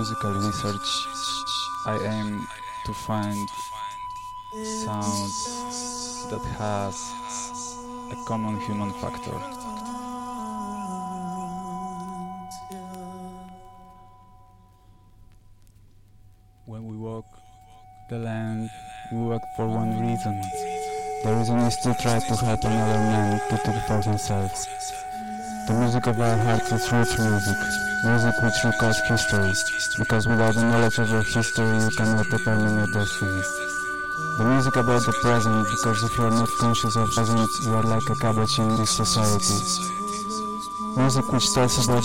musical research, I aim to find sounds that has a common human factor. When we walk the land, we walk for one reason. The reason is to try to help another man to think for himself. The music of our hearts is rich music, music which records history, because without the knowledge of your history you cannot determine your destiny. The music about the present, because if you are not conscious of present, you are like a cabbage in this society. Music which tells about